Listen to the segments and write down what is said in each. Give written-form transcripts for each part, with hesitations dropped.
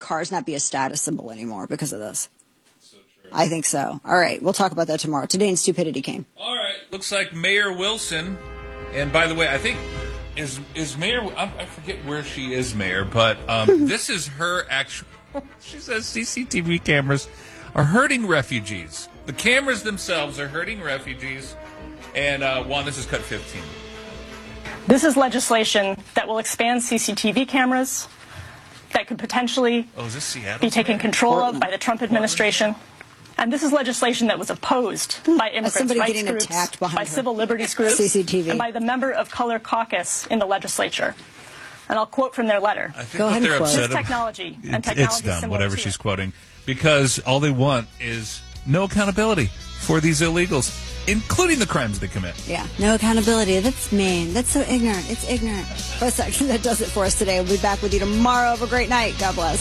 cars not be a status symbol anymore because of this? I think so. All right, we'll talk about that tomorrow. Today in Stupidity came. All right, looks like Mayor Wilson, and by the way, I think is Mayor. I forget where she is, Mayor, but this is her actual. She says CCTV cameras are hurting refugees. The cameras themselves are hurting refugees, and Juan, this is cut 15. This is legislation that will expand CCTV cameras that could potentially be taken control of by the Trump administration. And this is legislation that was opposed by immigrants' rights groups, by civil liberties groups, CCTV. and by the member of Color Caucus in the legislature. And I'll quote from their letter. I think what they're upset this technology and technology it's dumb, whatever she's quoting, because all they want is no accountability for these illegals, including the crimes they commit. Yeah, no accountability. That's mean. That's so ignorant. It's ignorant. But that does it for us today. We'll be back with you tomorrow. Have a great night. God bless.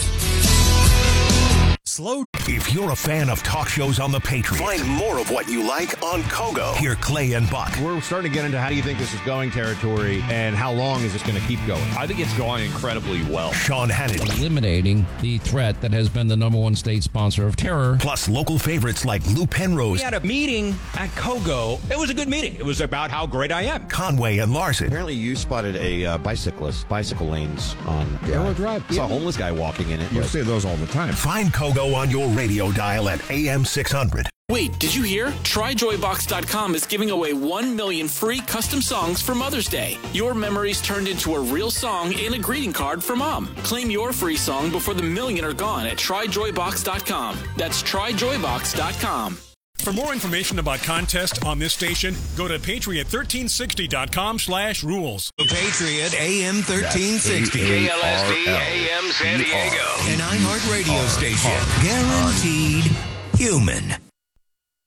If you're a fan of talk shows on The Patriot, find more of what you like on Kogo. Hear Clay and Buck. We're starting to get into how do you think this is going territory and how long is this going to keep going? I think it's going incredibly well. Sean Hannity. Eliminating the threat that has been the number one state sponsor of terror. Plus local favorites like Lou Penrose. We had a meeting at Kogo. It was a good meeting. It was about how great I am. Conway and Larson. Apparently you spotted a bicycle lanes on Arrow Drive. Saw a homeless guy walking in it. You see those all the time. Find Kogo on your radio dial at AM 600. Wait, did you hear? TryJoyBox.com is giving away 1 million free custom songs for Mother's Day. Your memories turned into a real song and a greeting card for Mom. Claim your free song before the million are gone at TryJoyBox.com. That's TryJoyBox.com. For more information about contests on this station, go to Patriot1360.com/rules. The Patriot AM 1360. KLSD AM San Diego. An iHeart radio station. Guaranteed human.